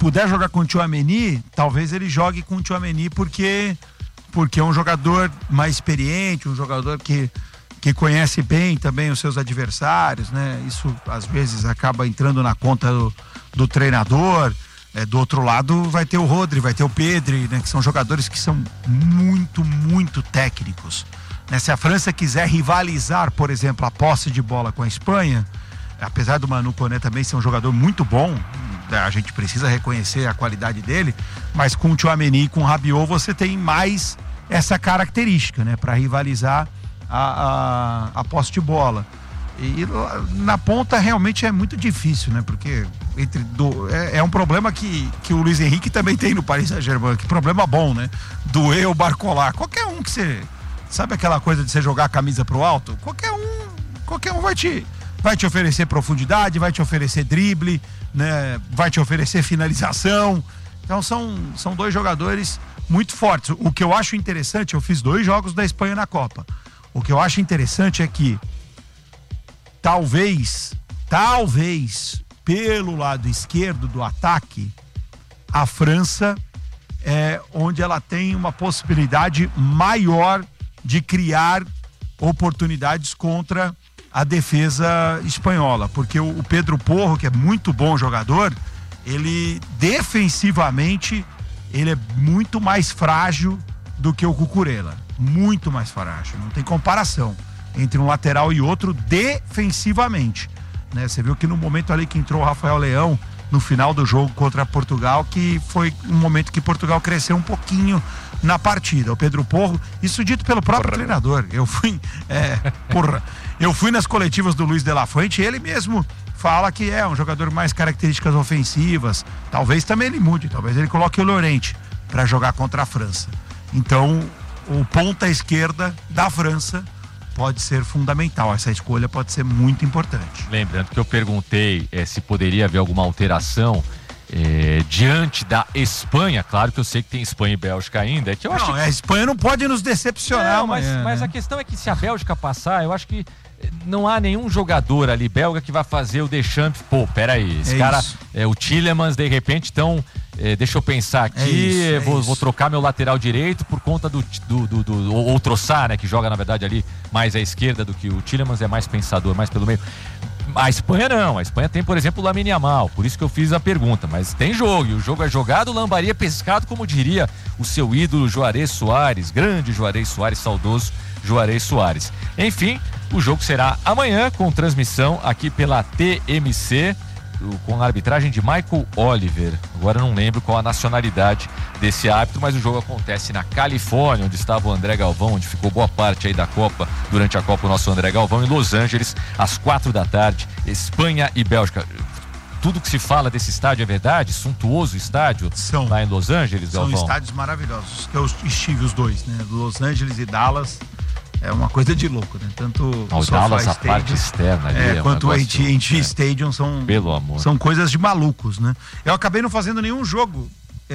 puder jogar com o Tchouaméni, talvez ele jogue com o Tchouaméni porque é um jogador mais experiente, um jogador que conhece bem também os seus adversários, né? Isso às vezes acaba entrando na conta do treinador. Do outro lado vai ter o Rodri, vai ter o Pedri, né? Que são jogadores que são muito, muito técnicos, né? Se a França quiser rivalizar, por exemplo, a posse de bola com a Espanha, apesar do Manu Koné também ser um jogador muito bom, a gente precisa reconhecer a qualidade dele, mas com o Tchouaméni e com o Rabiot você tem mais essa característica, né? Para rivalizar a posse de bola. E na ponta realmente é muito difícil, né? Porque é um problema que o Luiz Henrique também tem no Paris Saint-Germain, que problema bom, né? Doer o Barcola. Qualquer um que você... Sabe aquela coisa de você jogar a camisa pro alto? Qualquer um vai te oferecer profundidade, vai te oferecer drible, né? Vai te oferecer finalização. Então são dois jogadores muito fortes. O que eu acho interessante, eu fiz 2 jogos da Espanha na Copa. O que eu acho interessante é que talvez, pelo lado esquerdo do ataque, a França é onde ela tem uma possibilidade maior de criar oportunidades contra a defesa espanhola, porque o Pedro Porro, que é muito bom jogador, ele defensivamente ele é muito mais frágil do que o Cucurella, muito mais frágil, não tem comparação entre um lateral e outro defensivamente, né? Você viu que no momento ali que entrou o Rafael Leão no final do jogo contra Portugal, que foi um momento que Portugal cresceu um pouquinho na partida. O Pedro Porro, isso dito pelo próprio treinador. Eu fui nas coletivas do Luiz de la Fuente, ele mesmo fala que é um jogador mais características ofensivas. Talvez também ele mude, talvez ele coloque o Llorente para jogar contra a França. Então, o ponta esquerda da França pode ser fundamental, essa escolha pode ser muito importante. Lembrando que eu perguntei se poderia haver alguma alteração diante da Espanha. Claro que eu sei que tem Espanha e Bélgica ainda. É que eu acho que... A Espanha não pode nos decepcionar amanhã, mas a questão é que se a Bélgica passar, eu acho que não há nenhum jogador ali belga que vai fazer o Deschamps. Pô, peraí, esse cara o Tielemans, de repente, então deixa eu pensar aqui, vou trocar meu lateral direito por conta ou Trossard, né, que joga na verdade ali mais à esquerda do que o Tielemans, é mais pensador, mais pelo meio. A Espanha não, a Espanha tem, por exemplo, o Lamine Yamal, por isso que eu fiz a pergunta, mas tem jogo, e o jogo é jogado, lambaria pescado, como diria o seu ídolo Juarez Soares, grande Juarez Soares, saudoso Juarez Soares. Enfim, o jogo será amanhã, com transmissão aqui pela TMC, com a arbitragem de Michael Oliver. Agora eu não lembro qual a nacionalidade desse árbitro, mas o jogo acontece na Califórnia, onde estava o André Galvão, onde ficou boa parte aí da Copa, durante a Copa, o nosso André Galvão, em Los Angeles, às 4h, Espanha e Bélgica. Tudo que se fala desse estádio é verdade? Suntuoso estádio lá em Los Angeles, Galvão? São estádios maravilhosos, que eu estive os dois, né? Los Angeles e Dallas. É uma coisa de louco, né? Tanto o Dallas, a parte externa ali, quanto o AT&T Stadium são coisas de malucos, né? Eu acabei não fazendo nenhum jogo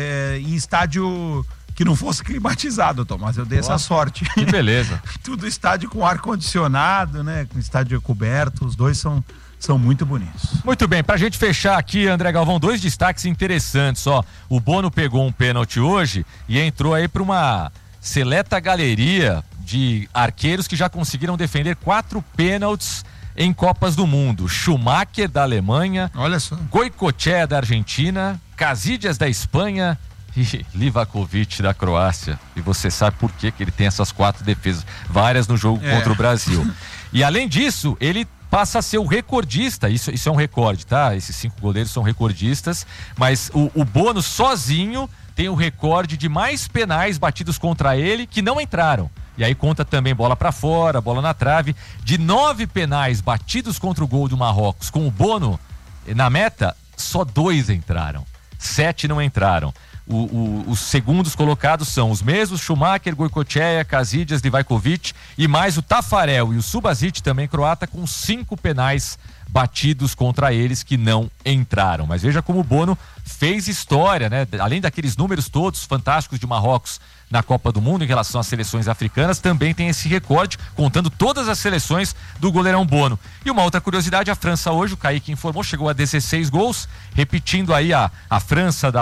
em estádio que não fosse climatizado, Tomás. Eu dei essa sorte. Que beleza. Tudo estádio com ar-condicionado, né? Com estádio coberto, os dois são muito bonitos. Muito bem, pra gente fechar aqui, André Galvão, 2 destaques interessantes, ó. O Bono pegou um pênalti hoje e entrou aí pra uma seleta galeria de arqueiros que já conseguiram defender 4 pênaltis em Copas do Mundo. Schumacher, da Alemanha, olha só, Goicoechea, da Argentina, Casillas, da Espanha e Livakovic, da Croácia. E você sabe por que ele tem essas 4 defesas, várias no jogo contra o Brasil. E além disso, ele passa a ser o recordista, isso é um recorde, tá? Esses 5 goleiros são recordistas, mas o Bono sozinho tem o recorde de mais penais batidos contra ele que não entraram. E aí conta também bola pra fora, bola na trave. De 9 penais batidos contra o gol do Marrocos com o Bono na meta, só 2 entraram. 7 não entraram. Os segundos colocados são os mesmos: Schumacher, Goicoechea, Casillas, Livakovic e mais o Tafarel e o Subasic, também croata, com 5 penais batidos contra eles que não entraram. Mas veja como o Bono fez história, né? Além daqueles números todos fantásticos de Marrocos na Copa do Mundo em relação às seleções africanas, também tem esse recorde, contando todas as seleções do goleirão Bono. E uma outra curiosidade, a França hoje, o Kaique informou, chegou a 16 gols, repetindo aí a França da